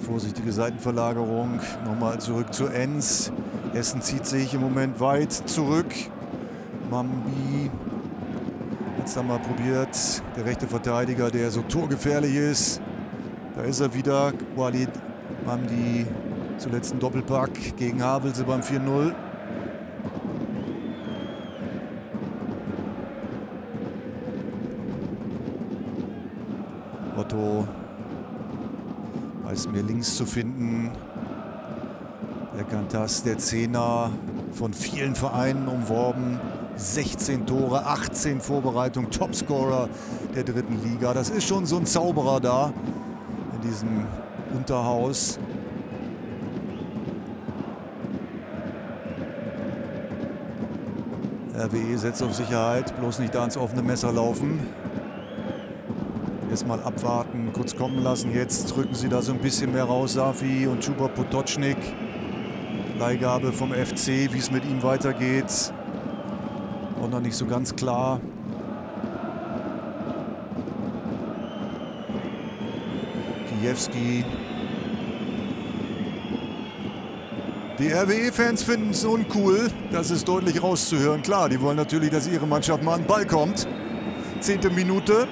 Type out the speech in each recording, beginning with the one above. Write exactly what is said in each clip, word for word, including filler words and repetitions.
Vorsichtige Seitenverlagerung. Nochmal zurück zu Enns. Essen zieht sich im Moment weit zurück. Mambi hat es dann mal probiert. Der rechte Verteidiger, der so torgefährlich ist. Da ist er wieder. Walid Mamdi zuletzt ein Doppelpack gegen Havelse beim vier null. Otto weiß mehr links zu finden. Der Kantas, der Zehner, von vielen Vereinen umworben. sechzehn Tore, achtzehn Vorbereitungen, Topscorer der dritten Liga. Das ist schon so ein Zauberer da in diesem Unterhaus. R W E setzt auf Sicherheit, bloß nicht da ins offene Messer laufen. Erstmal abwarten, kurz kommen lassen. Jetzt drücken sie da so ein bisschen mehr raus, Safi und Chuba Potočnik. Leihgabe vom F C, wie es mit ihm weitergeht. Auch noch nicht so ganz klar. Kijewski. Die R W E-Fans finden es uncool. Das ist deutlich rauszuhören. Klar, die wollen natürlich, dass ihre Mannschaft mal an den Ball kommt. Zehnte Minute.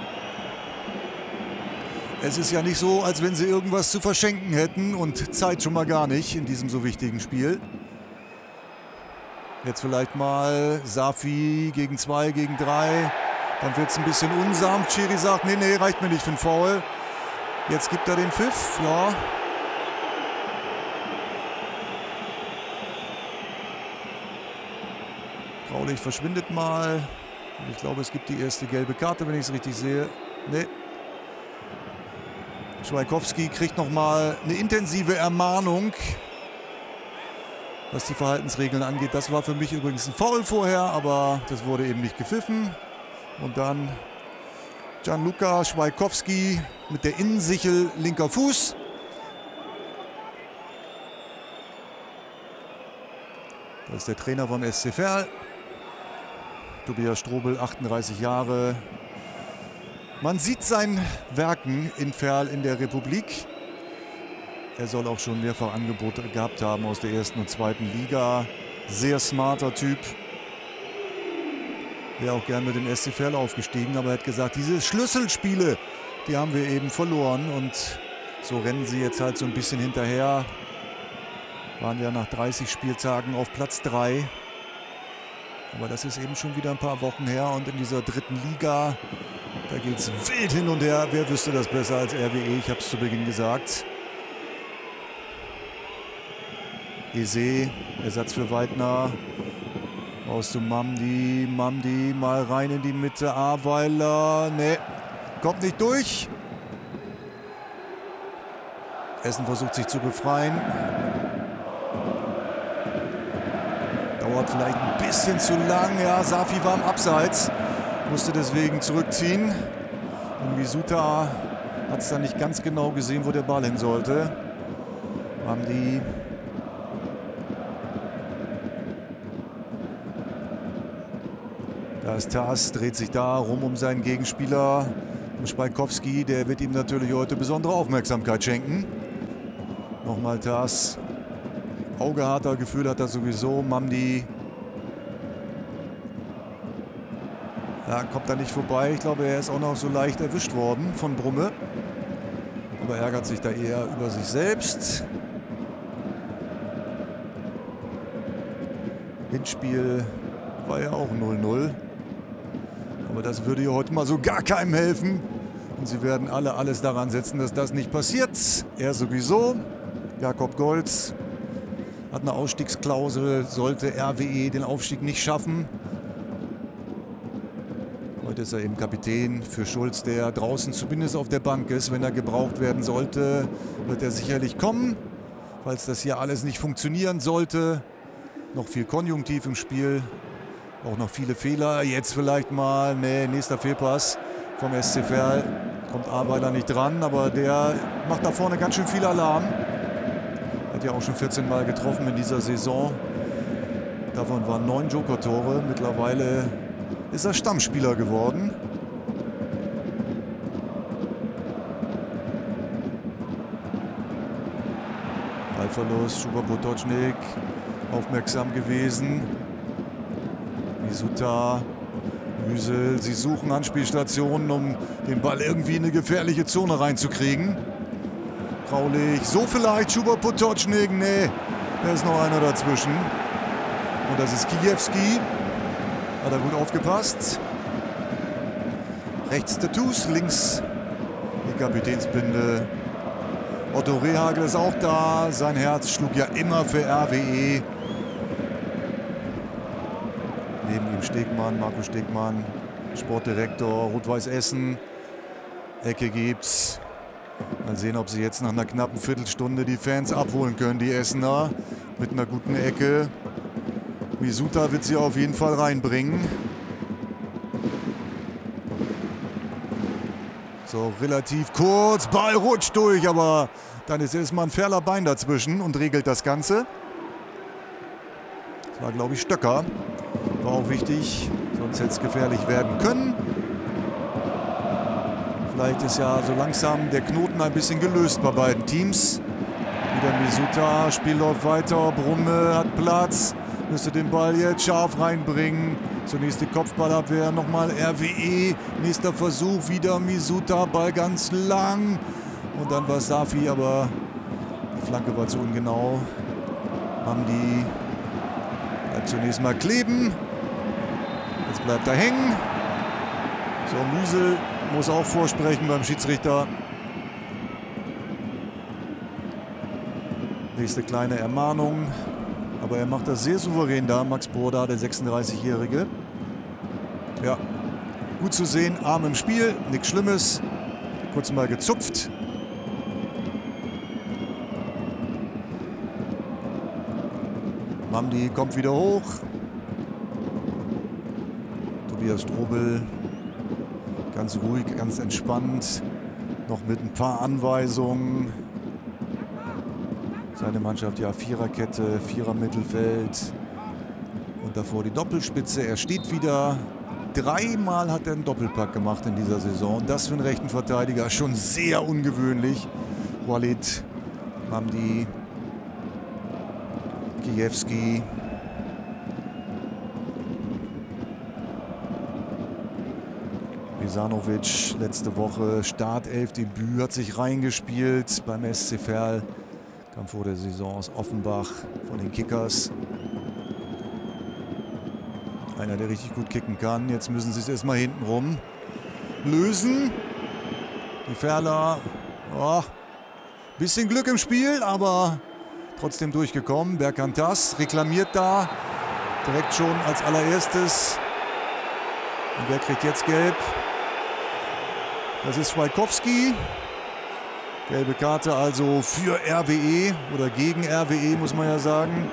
Es ist ja nicht so, als wenn sie irgendwas zu verschenken hätten und Zeit schon mal gar nicht in diesem so wichtigen Spiel. Jetzt vielleicht mal Safi gegen zwei, gegen drei. Dann wird es ein bisschen unsanft. Schiri sagt, nee, nee, reicht mir nicht für einen Foul. Jetzt gibt er den Pfiff, ja. Graulich verschwindet mal. Ich glaube, es gibt die erste gelbe Karte, wenn ich es richtig sehe. Nee. Schweikowski kriegt noch mal eine intensive Ermahnung, was die Verhaltensregeln angeht. Das war für mich übrigens ein Foul vorher, aber das wurde eben nicht gepfiffen. Und dann Gianluca Schweikowski mit der Innensichel, linker Fuß. Das ist der Trainer vom S C Verl. Tobias Strobel, achtunddreißig Jahre. Man sieht seinen Werken in Verl in der Republik. Er soll auch schon mehrfach Angebote gehabt haben aus der ersten und zweiten Liga. Sehr smarter Typ. Wäre auch gern mit dem S C Verl aufgestiegen, aber er hat gesagt, diese Schlüsselspiele, die haben wir eben verloren. Und so rennen sie jetzt halt so ein bisschen hinterher. Waren ja nach dreißig Spieltagen auf Platz drei. Aber das ist eben schon wieder ein paar Wochen her. Und in dieser dritten Liga, da geht es wild hin und her. Wer wüsste das besser als R W E? Ich habe es zu Beginn gesagt. Eze, Ersatz für Weidner. Raus zu Mamdi. Mamdi mal rein in die Mitte. Aweiler. Ne, kommt nicht durch. Essen versucht sich zu befreien. Dauert vielleicht ein bisschen zu lang. Ja, Safi war im Abseits. Musste deswegen zurückziehen. Und Misuta hat es dann nicht ganz genau gesehen, wo der Ball hin sollte. Mamdi. Da ist Tas, dreht sich da rum um seinen Gegenspieler, um Schweikowski. Der wird ihm natürlich heute besondere Aufmerksamkeit schenken. Nochmal Tas. Auge hat er, Gefühl hat er sowieso. Mamdi. Ja, kommt da nicht vorbei. Ich glaube, er ist auch noch so leicht erwischt worden von Brumme. Aber ärgert sich da eher über sich selbst. Hinspiel war ja auch null null. Aber das würde ja heute mal so gar keinem helfen. Und sie werden alle alles daran setzen, dass das nicht passiert. Er sowieso. Jakob Golz hat eine Ausstiegsklausel, sollte R W E den Aufstieg nicht schaffen. Heute ist er eben Kapitän für Schulz, der draußen zumindest auf der Bank ist. Wenn er gebraucht werden sollte, wird er sicherlich kommen. Falls das hier alles nicht funktionieren sollte. Noch viel Konjunktiv im Spiel. Auch noch viele Fehler. Jetzt vielleicht mal, nee, nächster Fehlpass vom S C Verl. Kommt Aweiler nicht dran, aber der macht da vorne ganz schön viel Alarm. Hat ja auch schon vierzehn Mal getroffen in dieser Saison. Davon waren neun Joker-Tore. Mittlerweile ist er Stammspieler geworden. Ballverlust, Schubert Potocznik aufmerksam gewesen. Misuta, Müsel, sie suchen Anspielstationen, um den Ball irgendwie in eine gefährliche Zone reinzukriegen. Graulich, so vielleicht Schubert Potocznik, nee, da ist noch einer dazwischen. Und das ist Kijewski, hat er gut aufgepasst. Rechts Tattoos, links die Kapitänsbinde. Otto Rehagel ist auch da, sein Herz schlug ja immer für R W E. Neben ihm Stegmann, Marco Stegmann, Sportdirektor, Rot-Weiß Essen. Ecke gibt's. Mal sehen, ob sie jetzt nach einer knappen Viertelstunde die Fans abholen können, die Essener. Mit einer guten Ecke. Misuta wird sie auf jeden Fall reinbringen. So, relativ kurz. Ball rutscht durch, aber dann ist erstmal ein Ferler Bein dazwischen und regelt das Ganze. Das war, glaube ich, Stöcker. War auch wichtig, sonst hätte es gefährlich werden können. Vielleicht ist ja so langsam der Knoten ein bisschen gelöst bei beiden Teams. Wieder Misuta, Spiel läuft weiter, Brumme hat Platz. Müsste den Ball jetzt scharf reinbringen. Zunächst die Kopfballabwehr, nochmal R W E. Nächster Versuch, wieder Misuta, Ball ganz lang. Und dann war Safi, aber die Flanke war zu ungenau. Hamdi bleibt zunächst mal kleben. Jetzt bleibt er hängen. So, Müsel muss auch vorsprechen beim Schiedsrichter. Nächste kleine Ermahnung. Aber er macht das sehr souverän da, Max Broda, der sechsunddreißigjährige. Ja, gut zu sehen, Arm im Spiel, nichts Schlimmes. Kurz mal gezupft. Mamdi kommt wieder hoch. Tobias Strobel, ganz ruhig, ganz entspannt. Noch mit ein paar Anweisungen. Seine Mannschaft, ja, Viererkette, Vierer-Mittelfeld und davor die Doppelspitze. Er steht wieder. Dreimal hat er einen Doppelpack gemacht in dieser Saison. Das für einen rechten Verteidiger schon sehr ungewöhnlich. Walid, Mamdi, Kijewski. Misanovic letzte Woche Startelfdebüt, hat sich reingespielt beim S C Verl. Kam vor der Saison aus Offenbach von den Kickers. Einer, der richtig gut kicken kann. Jetzt müssen sie es erstmal hintenrum lösen. Die Verler, oh, bisschen Glück im Spiel, aber trotzdem durchgekommen. Berkantas reklamiert da direkt schon als allererstes. Und wer kriegt jetzt gelb? Das ist Schweikowski. Gelbe Karte also für R W E oder gegen R W E, muss man ja sagen.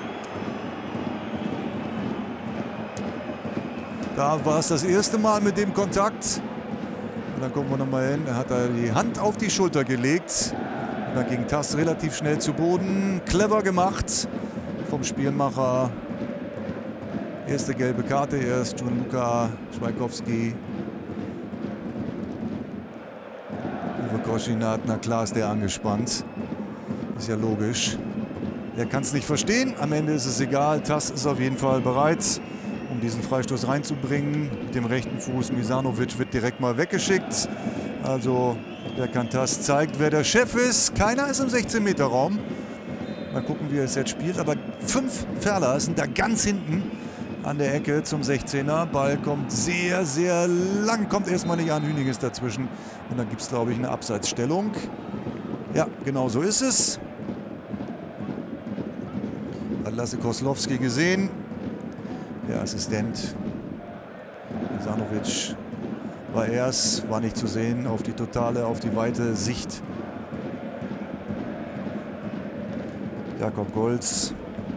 Da war es das erste Mal mit dem Kontakt. Und dann gucken wir nochmal hin. Er hat da die Hand auf die Schulter gelegt. Und dann ging Tass relativ schnell zu Boden. Clever gemacht vom Spielmacher. Erste gelbe Karte erst. Gianluca Schweikowski. Koschinat, na klar ist der angespannt. Ist ja logisch. Er kann es nicht verstehen. Am Ende ist es egal. Tass ist auf jeden Fall bereit, um diesen Freistoß reinzubringen. Mit dem rechten Fuß. Misanovic wird direkt mal weggeschickt. Also der Kantas zeigt, wer der Chef ist. Keiner ist im sechzehn Meter Raum. Mal gucken, wie er es jetzt spielt. Aber fünf Verler sind da ganz hinten an der Ecke zum sechzehner. Ball kommt sehr, sehr lang. Kommt erstmal nicht an. Hüning ist dazwischen. Und dann gibt es, glaube ich, eine Abseitsstellung. Ja, genau so ist es. Hat Lasse Koslowski gesehen. Der Assistent. Misanovic war erst, war nicht zu sehen auf die totale, auf die weite Sicht. Jakob Golz.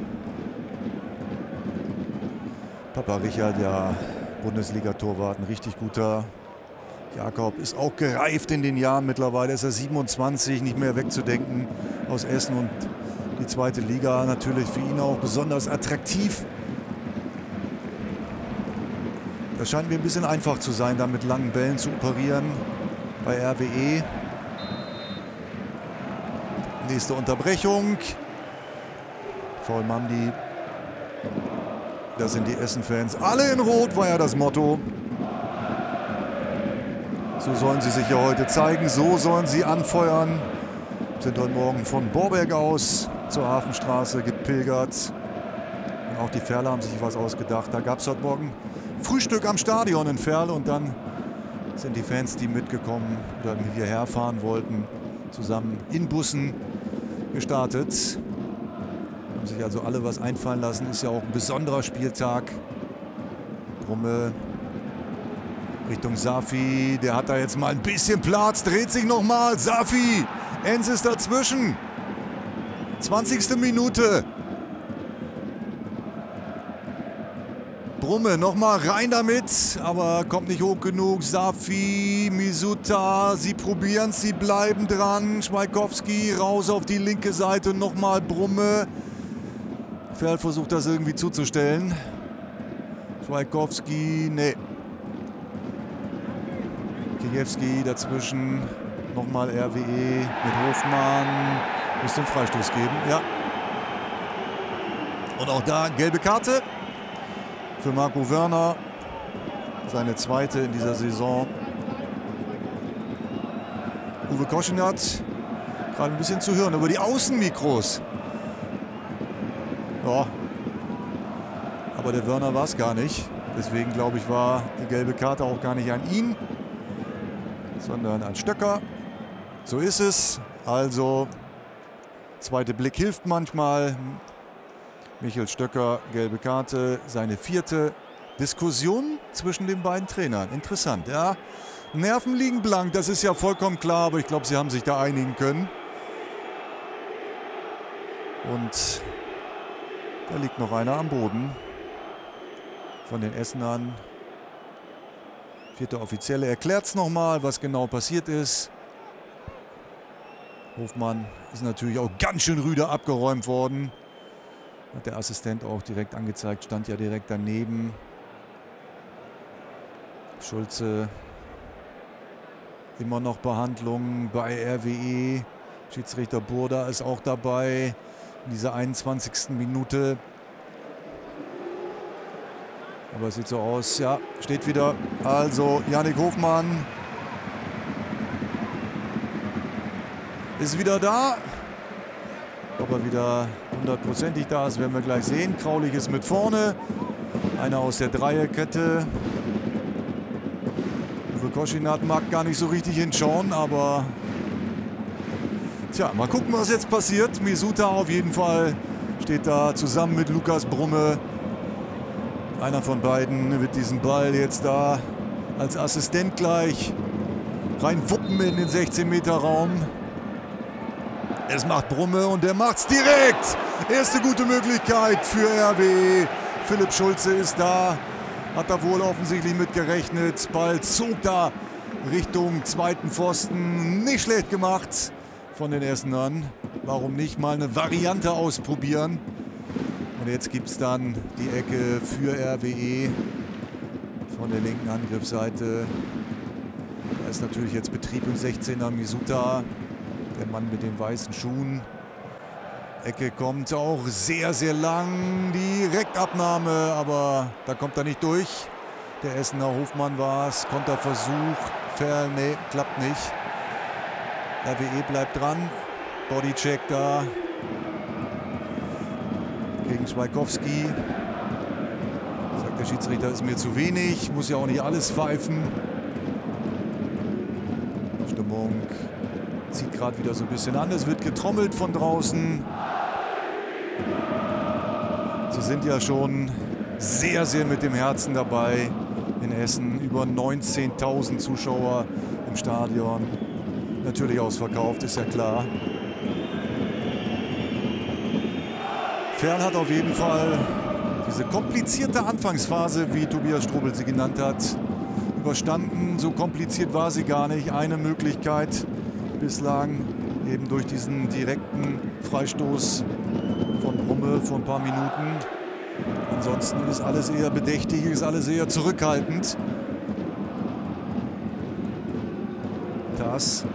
Papa Richard, ja, Bundesliga-Torwart, ein richtig guter. Jakob ist auch gereift in den Jahren. Mittlerweile ist er siebenundzwanzig, nicht mehr wegzudenken aus Essen. Und die zweite Liga natürlich für ihn auch besonders attraktiv. Das scheint mir ein bisschen einfach zu sein, da mit langen Bällen zu operieren bei R W E. Nächste Unterbrechung. Vollmamdi. Das sind die Essen-Fans. Alle in Rot war ja das Motto. So sollen sie sich ja heute zeigen. So sollen sie anfeuern. Sind heute Morgen von Borberg aus zur Hafenstraße gepilgert. Und auch die Ferler haben sich was ausgedacht. Da gab es heute Morgen Frühstück am Stadion in Ferl. Und dann sind die Fans, die mitgekommen oder hierher fahren wollten, zusammen in Bussen gestartet. Haben sich also alle was einfallen lassen. Ist ja auch ein besonderer Spieltag. Brumme Richtung Safi. Der hat da jetzt mal ein bisschen Platz. Dreht sich nochmal. Safi. Enz ist dazwischen. zwanzigste Minute. Brumme nochmal rein damit. Aber kommt nicht hoch genug. Safi, Misuta. Sie probieren es. Sie bleiben dran. Schweikowski raus auf die linke Seite. Nochmal Brumme. Ferl versucht das irgendwie zuzustellen. Schweikowski, nee. Kijewski dazwischen. Nochmal R W E mit Hofmann. Muss den Freistoß geben, ja. Und auch da gelbe Karte für Marco Wörner. Seine zweite in dieser Saison. Uwe Koschinat, gerade ein bisschen zu hören über die Außenmikros. Ja, aber der Wörner war es gar nicht. Deswegen glaube ich, war die gelbe Karte auch gar nicht an ihn, sondern an Stöcker. So ist es. Also, zweiter Blick hilft manchmal. Michael Stöcker, gelbe Karte, seine vierte. Diskussion zwischen den beiden Trainern. Interessant, ja. Nerven liegen blank, das ist ja vollkommen klar, aber ich glaube, sie haben sich da einigen können. Und da liegt noch einer am Boden von den Essenern. Vierter Offizielle erklärt es nochmal, was genau passiert ist. Hofmann ist natürlich auch ganz schön rüde abgeräumt worden. Hat der Assistent auch direkt angezeigt, stand ja direkt daneben. Schulze, immer noch Behandlung bei R W E. Schiedsrichter Burda ist auch dabei in dieser einundzwanzigsten Minute. Aber es sieht so aus, ja, steht wieder. Also Yannick Hofmann ist wieder da. Ob er wieder hundertprozentig da ist, werden wir gleich sehen. Kraulich ist mit vorne. Einer aus der Dreierkette. Uwe Koschinat mag gar nicht so richtig hinschauen, aber tja, mal gucken, was jetzt passiert. Misuta auf jeden Fall steht da zusammen mit Lukas Brumme. Einer von beiden wird diesen Ball jetzt da als Assistent gleich reinwuppen in den sechzehn Meter Raum. Es macht Brumme und der macht's direkt. Erste gute Möglichkeit für R W E. Philipp Schulze ist da. Hat da wohl offensichtlich mit gerechnet. Ball zog da Richtung zweiten Pfosten. Nicht schlecht gemacht von den Essenern. Warum nicht mal eine Variante ausprobieren? Und jetzt gibt es dann die Ecke für R W E von der linken Angriffsseite. Da ist natürlich jetzt Betrieb im sechzehner. Misuta, der Mann mit den weißen Schuhen. Ecke kommt auch sehr, sehr lang. Direktabnahme, aber da kommt er nicht durch. Der Essener Hofmann war es. Konterversuch. Ferl, nee, klappt nicht. R W E bleibt dran. Bodycheck da. Gegen Schweikowski. Sagt der Schiedsrichter, ist mir zu wenig. Muss ja auch nicht alles pfeifen. Stimmung zieht gerade wieder so ein bisschen an. Es wird getrommelt von draußen. Sie sind ja schon sehr, sehr mit dem Herzen dabei in Essen. Über neunzehntausend Zuschauer im Stadion. Natürlich ausverkauft, ist ja klar. Ferl hat auf jeden Fall diese komplizierte Anfangsphase, wie Tobias Strobel sie genannt hat, überstanden. So kompliziert war sie gar nicht. Eine Möglichkeit bislang eben durch diesen direkten Freistoß von Brumme vor ein paar Minuten. Ansonsten ist alles eher bedächtig, ist alles eher zurückhaltend. Das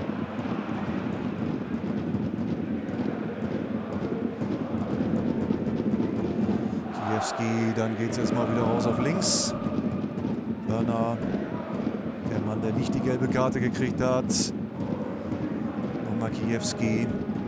Makiewski, dann geht es erstmal wieder raus auf links. Wörner, der Mann, der nicht die gelbe Karte gekriegt hat. Und Makiewski.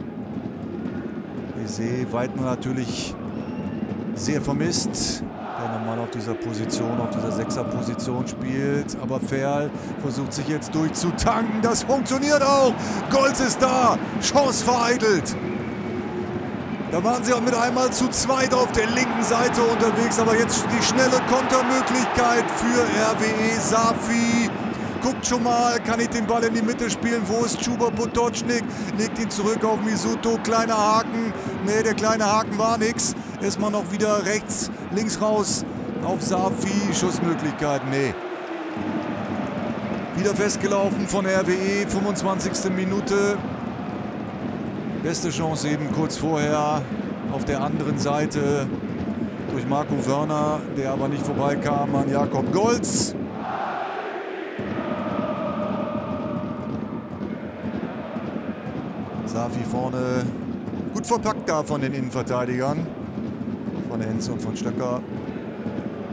Eze, Weidner natürlich sehr vermisst, der normal auf dieser Position, auf dieser Sechser-Position spielt. Aber Ferl versucht sich jetzt durchzutanken. Das funktioniert auch. Golz ist da. Chance vereitelt. Da waren sie auch mit einmal zu zweit auf der linken Seite unterwegs. Aber jetzt die schnelle Kontermöglichkeit für R W E. Safi guckt schon mal, kann ich den Ball in die Mitte spielen. Wo ist Chuba Potočnik? Legt ihn zurück auf Misuto. Kleiner Haken. Ne, der kleine Haken war nix. Erstmal noch wieder rechts, links raus auf Safi. Schussmöglichkeit, nee. Wieder festgelaufen von R W E. fünfundzwanzigste Minute. Beste Chance eben kurz vorher auf der anderen Seite durch Marco Wörner, der aber nicht vorbeikam an Jakob Golz. Safi vorne, gut verpackt da von den Innenverteidigern, von Enz und von Stöcker.